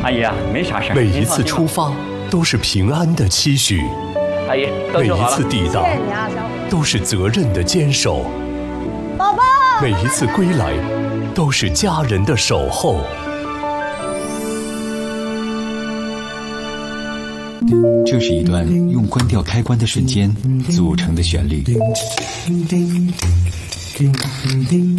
阿姨啊，没啥事儿。 每一次出发都是平安的期许， 阿姨， 每一次抵达都是责任的坚守， 宝宝， 每一次归来都是家人的守候。 这是一段用关掉开关的瞬间组成的旋律。